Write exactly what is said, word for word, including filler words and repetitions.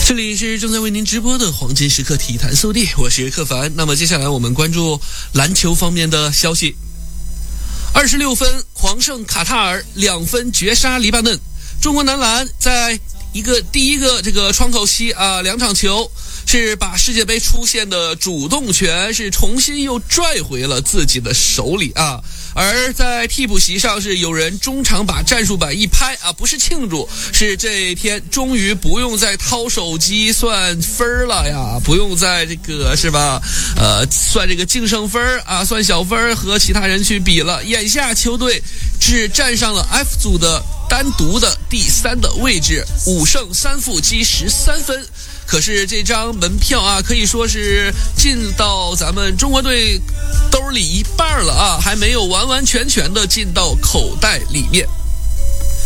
这里是正在为您直播的黄金时刻体坛速递，我是克凡。那么接下来我们关注篮球方面的消息。二十六分狂胜卡塔尔，两分绝杀黎巴嫩。中国男篮在一个第一个这个窗口期啊，两场球是把世界杯出现的主动权是重新又拽回了自己的手里啊。而在替补席上是有人中场把战术板一拍啊，不是庆祝，是这天终于不用再掏手机算分了呀，不用再这个是吧呃算这个净胜分啊，算小分和其他人去比了。眼下球队是站上了 F 组的单独的第三的位置，五胜三负积十三分。可是这张门票啊，可以说是进到咱们中国队兜里一半了啊，还没有完完全全的进到口袋里面。